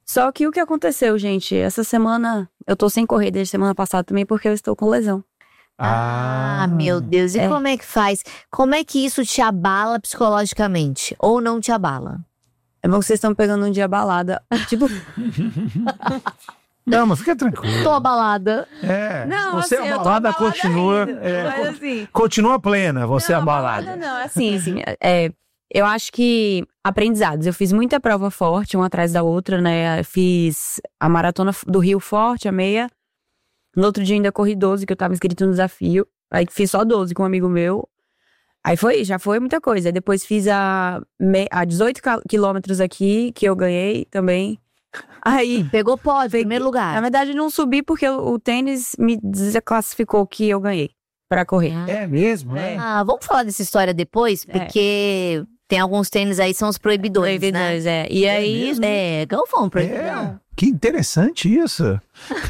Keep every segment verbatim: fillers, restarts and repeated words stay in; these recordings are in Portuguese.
Só que o que aconteceu, gente? Essa semana, eu tô sem correr desde semana passada também, porque eu estou com lesão. Ah, ah meu Deus. E é. como é que faz? Como é que isso te abala psicologicamente? Ou não te abala? É bom que vocês estão pegando um dia abalada. Tipo... Não, mas fica tranquilo. Tô abalada. É, não, você assim, abalada, abalada continua. Ainda, é, mas, assim, continua plena, você não, abalada. Não, é assim, assim é, eu acho que aprendizados. Eu fiz muita prova forte, uma atrás da outra, né? Eu fiz a maratona do Rio Forte, a meia. No outro dia ainda corri doze, que eu tava inscrito no desafio. Aí fiz só doze com um amigo meu. Aí foi, já foi muita coisa. Aí depois fiz a, a dezoito quilômetros aqui, que eu ganhei também. Aí, pegou pódio, peguei, primeiro lugar. Na verdade, não subi porque o, o tênis me desclassificou que eu ganhei pra correr. Ah. É mesmo? É. Ah, vamos falar dessa história depois, porque é. tem alguns tênis aí, são os proibidores, proibidores né? É. E é aí, mesmo? é, galvão, proibidão. É. Que interessante isso.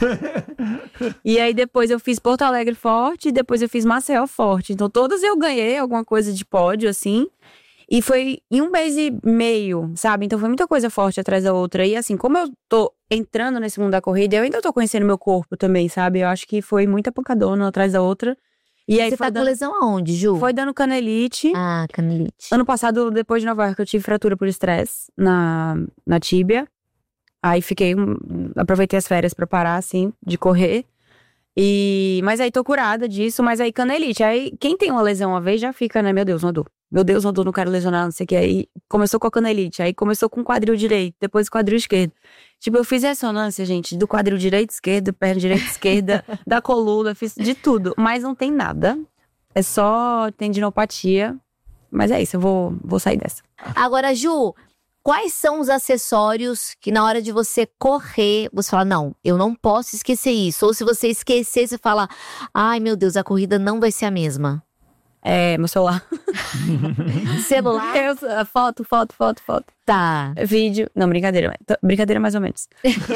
E aí, depois eu fiz Porto Alegre forte e depois eu fiz Maceió forte. Então, todas eu ganhei alguma coisa de pódio, assim. E foi em um mês e meio, sabe? Então foi muita coisa forte atrás da outra. E assim, como eu tô entrando nesse mundo da corrida, eu ainda tô conhecendo meu corpo também, sabe? Eu acho que foi muita pancadona atrás da outra. E aí Você foi tá dando... com lesão aonde, Ju? Foi dando canelite. Ah, canelite. Ano passado, depois de Nova York, eu tive fratura por estresse na, na tíbia. Aí fiquei, aproveitei as férias pra parar, assim, de correr. E, mas aí tô curada disso, mas aí canelite. Aí quem tem uma lesão uma vez já fica, né? Meu Deus, uma dor. Meu Deus, uma dor, não quero lesionar, não sei o que. Aí começou com a canelite, aí começou com o quadril direito, depois o quadril esquerdo. Tipo, eu fiz ressonância, gente, do quadril direito, esquerdo, perna direita, esquerda, da coluna, fiz de tudo. Mas não tem nada. É só tendinopatia. Mas é isso, eu vou, vou sair dessa. Agora, Ju, quais são os acessórios que na hora de você correr, você fala, não, eu não posso esquecer isso. Ou se você esquecer, você fala, ai meu Deus, a corrida não vai ser a mesma. É, meu celular. Celular? Eu, foto, foto, foto, foto. Tá. Vídeo. Não, brincadeira. Brincadeira mais ou menos.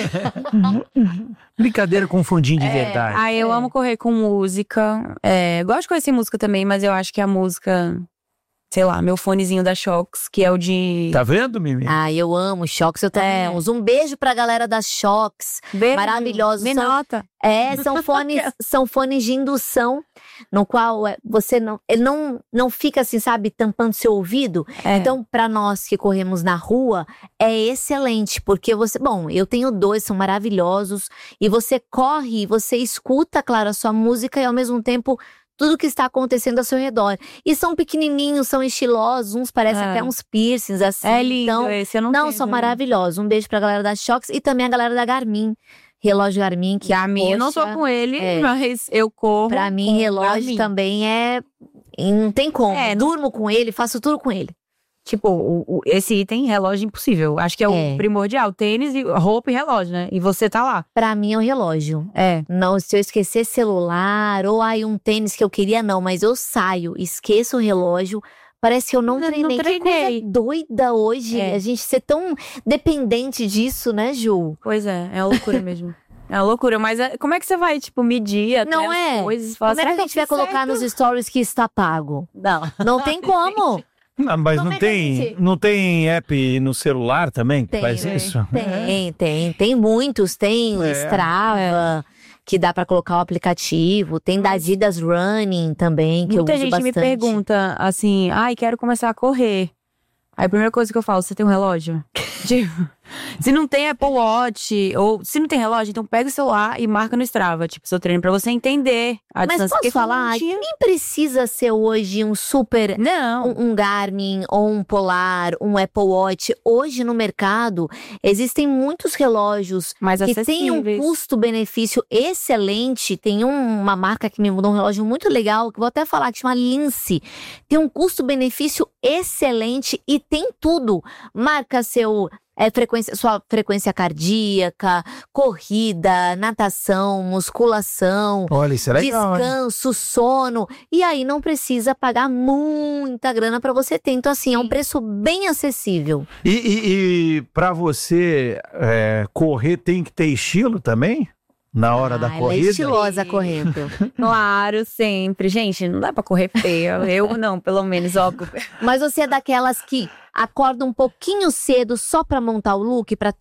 Brincadeira com fundinho de é, verdade. Ah, eu é. amo correr com música. É, gosto de conhecer música também, mas eu acho que a música... Sei lá, meu fonezinho da Shox, que é o de... Tá vendo, Mimi? Ah, eu amo Shox, eu temos. É. Um beijo pra galera da Shox. Beijo. Maravilhosos. Me são, nota. É, são fones, são fones de indução, no qual você não... Ele não, não fica assim, sabe, tampando seu ouvido. É. Então, pra nós que corremos na rua, é excelente. Porque você... Bom, eu tenho dois, são maravilhosos. E você corre, você escuta, claro, a sua música e ao mesmo tempo... Tudo que está acontecendo ao seu redor. E são pequenininhos, são estilosos, uns parecem é. até uns piercings, assim. É lindo então, esse, eu não Não, tenho, são né? maravilhosos. Um beijo pra galera da Shox e também a galera da Garmin. Relógio Garmin. Que, Garmin, poxa, eu não tô com ele, é. mas eu corro. Pra mim, relógio Garmin. também é... Não tem como. É, Durmo com ele, faço tudo com ele. Tipo, o, o, esse item, relógio impossível. Acho que é, É. o primordial. Tênis, e roupa e relógio, né? E você tá lá. Pra mim é um relógio. É. Não, se eu esquecer celular ou aí um tênis que eu queria, não. Mas eu saio, esqueço o relógio. Parece que eu não, Não, treinei. não treinei. Que coisa doida hoje. É. A gente ser tão dependente disso, né, Ju? Pois é, é uma loucura mesmo. É uma loucura, mas é, como é que você vai, tipo, medir até Não as é? coisas? Como Fala, é que a "Será gente vai eu fiz colocar certo?" nos stories que está pago? Não. Não tem como. Não, mas Como não é que a tem, gente- não tem app no celular também que Tem, faz né? isso? Tem, tem. Tem muitos. Tem É. Strava, que dá pra colocar o aplicativo. Tem da Adidas Running também, que Muita eu uso gente bastante. me pergunta assim, ai, quero começar a correr. Aí a primeira coisa que eu falo, você tem um relógio? Tipo, se não tem Apple Watch, ou se não tem relógio, então pega o celular e marca no Strava, tipo, seu treino, pra você entender a Mas distância. posso Porque falar? não tinha- Nem precisa ser hoje um super... Não. Um, um Garmin, ou um Polar, um Apple Watch. Hoje no mercado, existem muitos relógios Mais que têm um acessíveis. custo-benefício excelente. Tem um- uma marca que me mudou um relógio muito legal, que eu vou até falar, que chama Lince. Tem um custo-benefício excelente e tem tudo. Marca seu... É, frequência, sua frequência cardíaca, corrida, natação, musculação, Olha, isso é legal, hein? descanso, sono. E aí não precisa pagar muita grana pra você ter. Então, assim, é um preço bem acessível. E, e, e pra você é, correr tem que ter estilo também? Na hora Ah, da ela corrida? é estilosa correndo. Claro, sempre. Gente, não dá pra correr feia. Eu não, pelo menos, ó. Mas você é daquelas que acorda um pouquinho cedo só pra montar o look, pra